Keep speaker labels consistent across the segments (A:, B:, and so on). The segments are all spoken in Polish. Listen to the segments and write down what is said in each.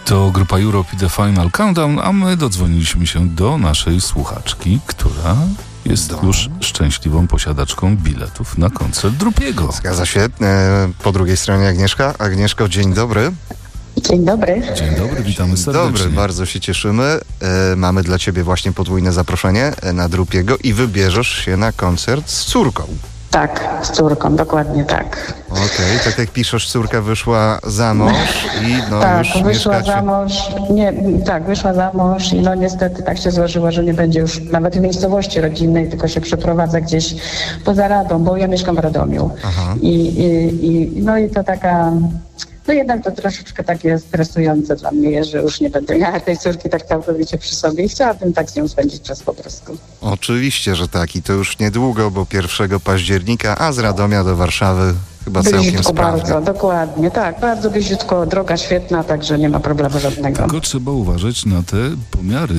A: To grupa Europe i The Final Countdown, a my dodzwoniliśmy się do naszej słuchaczki, która jest już szczęśliwą posiadaczką biletów na koncert Drupiego.
B: Zgadza się. Po drugiej stronie Agnieszka. Agnieszko, dzień dobry.
C: Dzień dobry.
A: Dzień dobry, witamy serdecznie.
B: Dobry, bardzo się cieszymy. Mamy dla ciebie właśnie podwójne zaproszenie na Drupiego i wybierzesz się na koncert z córką.
C: Tak, z córką, dokładnie tak.
B: Okej, tak jak piszesz, córka wyszła za mąż i
C: tak,
B: już
C: wyszła za mąż. Wyszła za mąż i niestety tak się złożyło, że nie będzie już nawet w miejscowości rodzinnej, tylko się przeprowadza gdzieś poza Radą, bo ja mieszkam w Radomiu.
B: Aha.
C: I to taka... jednak to troszeczkę takie stresujące dla mnie, że już nie będę miała tej córki tak całkowicie przy sobie i chciałabym tak z nią spędzić czas po prostu.
B: Oczywiście, że tak i to już niedługo, bo 1 października, a z Radomia do Warszawy chyba całkiem sprawnie.
C: Bardzo, dokładnie, tak, bardzo bliziutko, droga świetna, także nie ma problemu żadnego.
A: Tylko trzeba uważać na te pomiary.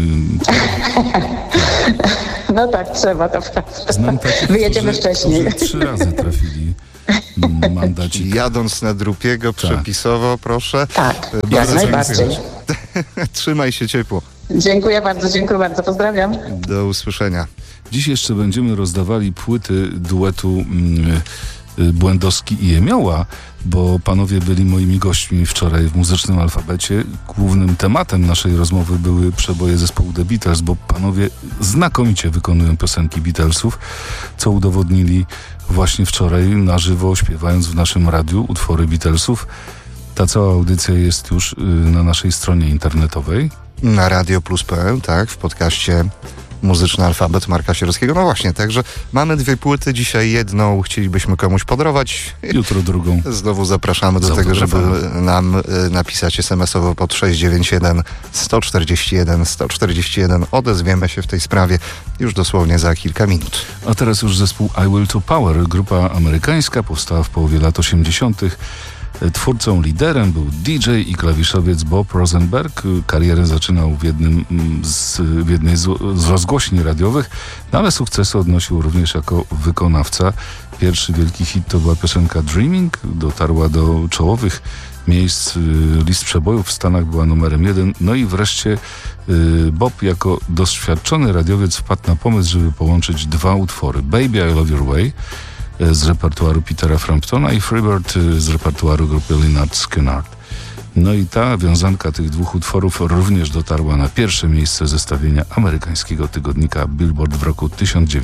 C: No tak, trzeba, to prawda.
A: Znam takich,
C: wyjedziemy wcześniej.
A: Którzy 3 razy trafili. Mandacik.
B: Jadąc na Drupiego przepisowo, proszę.
C: Tak, jak najbardziej.
B: Trzymaj się ciepło.
C: Dziękuję bardzo, pozdrawiam.
B: Do usłyszenia.
A: Dziś jeszcze będziemy rozdawali płyty duetu Błędowski i Jemioła, bo panowie byli moimi gośćmi wczoraj w Muzycznym Alfabecie. Głównym tematem naszej rozmowy były przeboje zespołu The Beatles, bo panowie znakomicie wykonują piosenki Beatlesów, co udowodnili właśnie wczoraj na żywo, śpiewając w naszym radiu utwory Beatlesów. Ta cała audycja jest już na naszej stronie internetowej.
B: Na radioplus.pl, tak, w podcaście Muzyczny Alfabet Marka Sierockiego. No właśnie, także mamy 2 płyty, dzisiaj jedną chcielibyśmy komuś podarować.
A: Jutro drugą.
B: Znowu zapraszamy do tego, żeby nam napisać SMS-owo pod 691 141 141. Odezwiemy się w tej sprawie już dosłownie za kilka minut.
A: A teraz już zespół I Will to Power, grupa amerykańska, powstała w połowie lat 80. Twórcą, liderem był DJ i klawiszowiec Bob Rosenberg. Karierę zaczynał w jednej z rozgłośni radiowych, ale sukcesy odnosił również jako wykonawca. Pierwszy wielki hit to była piosenka Dreaming. Dotarła do czołowych miejsc list przebojów w Stanach, była numerem 1. No i wreszcie Bob jako doświadczony radiowiec wpadł na pomysł, żeby połączyć 2 utwory. Baby I Love Your Way z repertuaru Petera Framptona i Freebird z repertuaru grupy Lynyrd Skynyrd. No i ta wiązanka tych 2 utworów również dotarła na pierwsze miejsce zestawienia amerykańskiego tygodnika Billboard w roku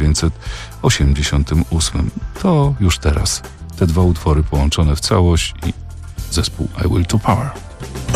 A: 1988. To już teraz te 2 utwory połączone w całość i zespół I Will to Power.